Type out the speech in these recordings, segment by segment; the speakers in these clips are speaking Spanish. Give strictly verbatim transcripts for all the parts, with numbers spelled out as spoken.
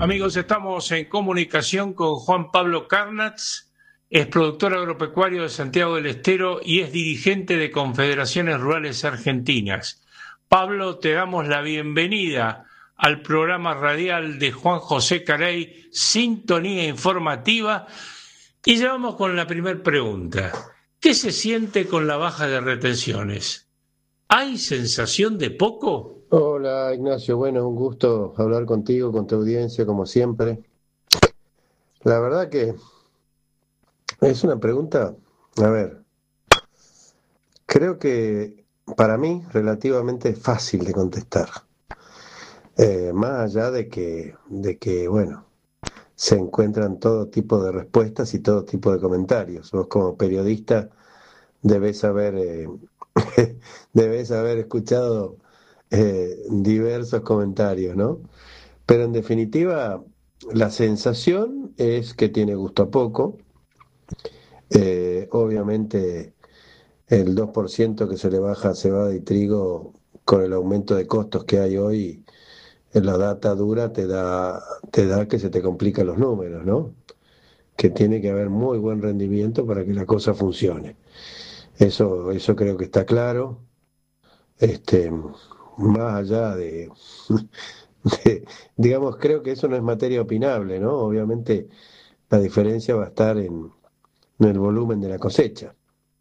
Amigos, estamos en comunicación con Juan Pablo Carnats, es productor agropecuario de Santiago del Estero y es dirigente de Confederaciones Rurales Argentinas. Pablo, te damos la bienvenida al programa radial de Juan José Carey, Sintonía Informativa, y ya vamos con la primera pregunta. ¿Qué se siente con la baja de retenciones? ¿Hay sensación de poco? Hola Ignacio, bueno, un gusto hablar contigo, con tu audiencia, como siempre. La verdad que es una pregunta, a ver, creo que para mí relativamente fácil de contestar. Eh, más allá de que, de que, bueno, se encuentran todo tipo de respuestas y todo tipo de comentarios. Vos como periodista debes haber, eh, debes haber escuchado eh, diversos comentarios, ¿no? Pero en definitiva, la sensación es que tiene gusto a poco. Eh, obviamente, el dos por ciento que se le baja a cebada y trigo con el aumento de costos que hay hoy, en la data dura te da, te da que se te complican los números, ¿no? Que tiene que haber muy buen rendimiento para que la cosa funcione. Eso, eso creo que está claro. Este, más allá de, de, digamos, creo que eso no es materia opinable, ¿no? Obviamente la diferencia va a estar en, en el volumen de la cosecha.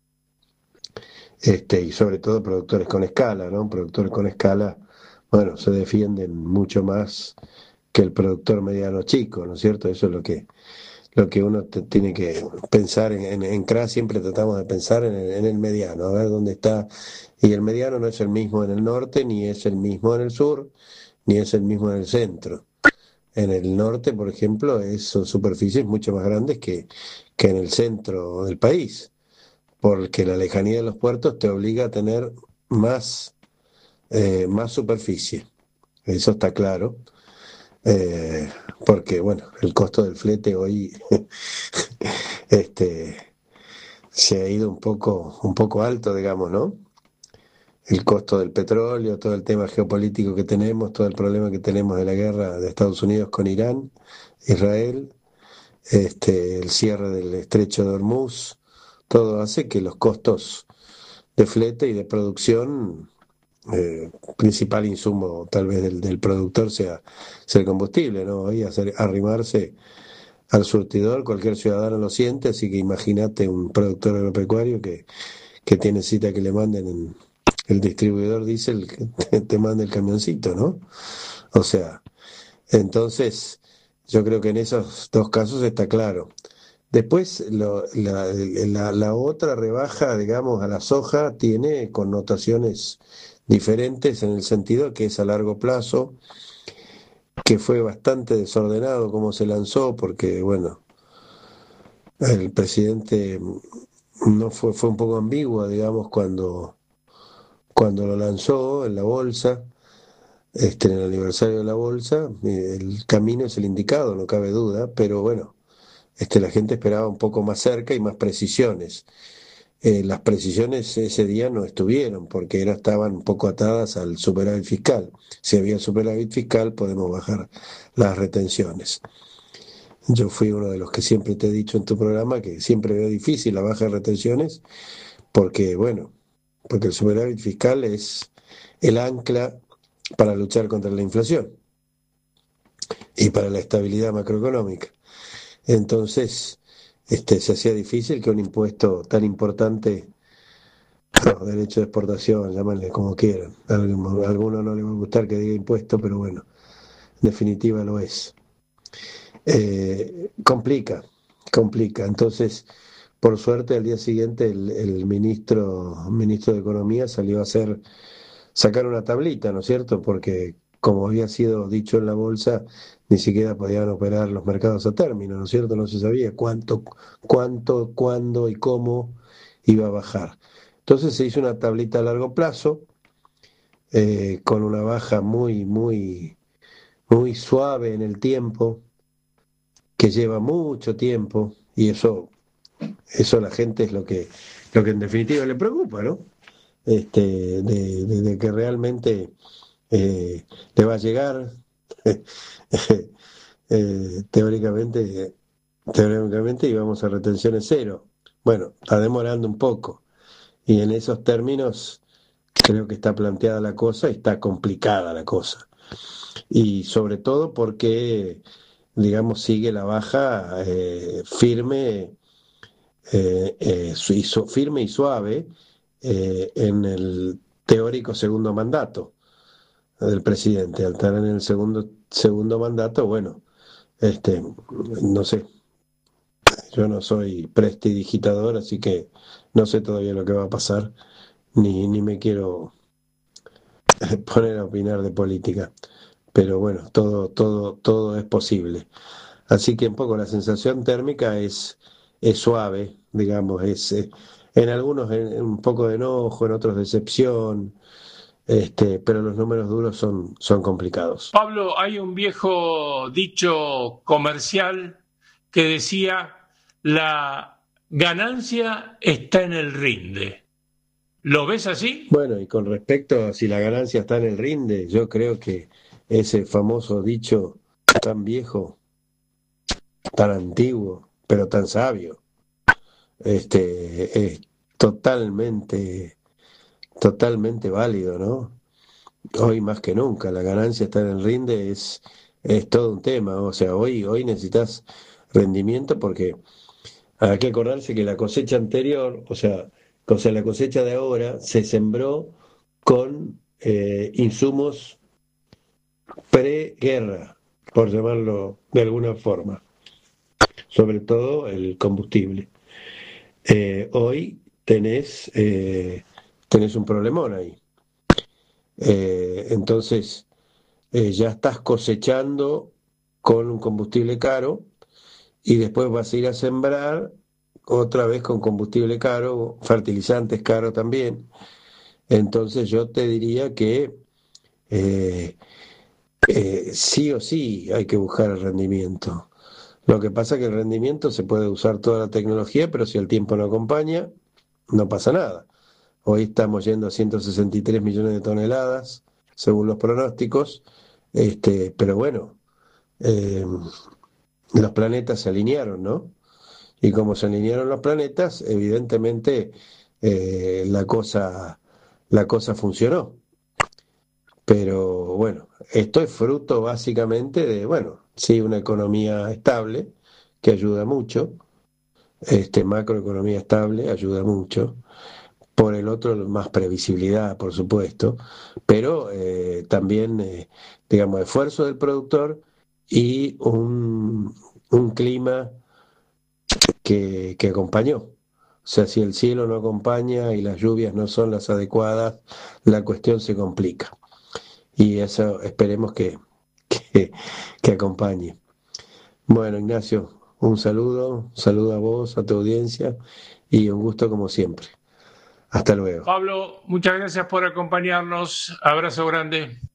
Este, y sobre todo productores con escala, ¿no? Productores con escala, bueno, se defienden mucho más que el productor mediano chico, ¿no es cierto? Eso es lo que, lo que uno te- tiene que pensar en, en, en C R A. Siempre tratamos de pensar en el, en el mediano, a ver dónde está. Y el mediano no es el mismo en el norte, ni es el mismo en el sur, ni es el mismo en el centro. En el norte, por ejemplo, es, son superficies mucho más grandes que, que en el centro del país, porque la lejanía de los puertos te obliga a tener más, eh, más superficie. Eso está claro. Eh, porque, bueno, el costo del flete hoy este, se ha ido un poco, un poco alto, digamos, ¿no? El costo del petróleo, todo el tema geopolítico que tenemos, todo el problema que tenemos de la guerra de Estados Unidos con Irán, Israel, este, el cierre del estrecho de Hormuz, todo hace que los costos de flete y de producción, eh, principal insumo tal vez del, del productor sea, sea el combustible, ¿no? Y hacer, arrimarse al surtidor, cualquier ciudadano lo siente, así que imagínate un productor agropecuario que, que tiene cita que le manden en el distribuidor diésel, que te, te manda el camioncito, ¿no? O sea, entonces yo creo que en esos dos casos está claro. Después, lo- la, la- la otra rebaja, digamos, a la soja tiene connotaciones diferentes en el sentido que es a largo plazo, que fue bastante desordenado cómo se lanzó, porque, bueno, el presidente no fue, fue un poco ambiguo, digamos, cuando, cuando lo lanzó en la bolsa, este, en el aniversario de la bolsa. Eh, el camino es el indicado, no cabe duda, pero bueno, este, la gente esperaba un poco más cerca y más precisiones. Eh, las precisiones ese día no estuvieron porque era, estaban un poco atadas al superávit fiscal. Si había superávit fiscal, podemos bajar las retenciones. Yo fui uno de los que siempre te he dicho en tu programa que siempre veo difícil la baja de retenciones porque, bueno, porque el superávit fiscal es el ancla para luchar contra la inflación y para la estabilidad macroeconómica. Entonces, este, se hacía difícil que un impuesto tan importante, los derechos de exportación, llámenle como quieran. A algunos no les va a gustar que diga impuesto, pero bueno, en definitiva lo es. Eh, complica, complica. Entonces, por suerte, al día siguiente el, el ministro, ministro de Economía salió a hacer, sacar una tablita, ¿no es cierto? Porque, como había sido dicho en la bolsa, ni siquiera podían operar los mercados a término, ¿no es cierto? No se sabía cuánto, cuánto, cuándo y cómo iba a bajar. Entonces se hizo una tablita a largo plazo, eh, con una baja muy, muy, muy suave en el tiempo, que lleva mucho tiempo, y eso, eso a la gente es lo que, lo que en definitiva le preocupa, ¿no? Este, de, de- de que realmente, eh, le va a llegar, eh, teóricamente, teóricamente íbamos a retenciones cero. Bueno, está demorando un poco. Y en esos términos creo que está planteada la cosa y está complicada la cosa. Y sobre todo porque, digamos, sigue la baja eh, firme, eh, eh, su- y su- firme y suave eh, en el teórico segundo mandato del presidente. Al estar en el segundo, segundo mandato, bueno, este, no sé, yo no soy prestidigitador, así que no sé todavía lo que va a pasar, ni, ni me quiero poner a opinar de política. Pero bueno, todo, todo, todo es posible. Así que un poco la sensación térmica es, es suave, digamos, es eh, en algunos en- un poco de enojo, en otros decepción, este, pero los números duros son, son complicados. Pablo, hay un viejo dicho comercial que decía, la ganancia está en el rinde. ¿Lo ves así? Bueno, y con respecto a si la ganancia está en el rinde, yo creo que ese famoso dicho tan viejo, tan antiguo, pero tan sabio, este, es totalmente, totalmente válido, ¿no? Hoy más que nunca, la ganancia está en el rinde es, es todo un tema. O sea, hoy, hoy necesitas rendimiento porque hay que acordarse que la cosecha anterior, o sea, o sea, la cosecha de ahora se sembró con eh, insumos preguerra, por llamarlo de alguna forma, sobre todo el combustible. Eh, hoy tenés, eh, tenés un problemón ahí. Eh, entonces, eh, ya estás cosechando con un combustible caro y después vas a ir a sembrar otra vez con combustible caro, fertilizantes caros también. Entonces yo te diría que eh, eh, sí o sí hay que buscar el rendimiento. Lo que pasa es que el rendimiento se puede usar toda la tecnología, pero si el tiempo no acompaña, no pasa nada. Hoy estamos yendo a ciento sesenta y tres millones de toneladas, según los pronósticos, este, pero bueno, eh, los planetas se alinearon, ¿no? Y como se alinearon los planetas, evidentemente eh, la cosa, la cosa funcionó. Pero bueno, esto es fruto básicamente de, bueno, sí, una economía estable que ayuda mucho, este, macroeconomía estable ayuda mucho. Por el otro, más previsibilidad, por supuesto, pero eh, también, eh, digamos, esfuerzo del productor y un, un clima que, que acompañó. O sea, si el cielo no acompaña y las lluvias no son las adecuadas, la cuestión se complica. Y eso esperemos que, que, que acompañe. Bueno, Ignacio, un saludo, un saludo a vos, a tu audiencia y un gusto como siempre. Hasta luego. Pablo, muchas gracias por acompañarnos. Abrazo grande.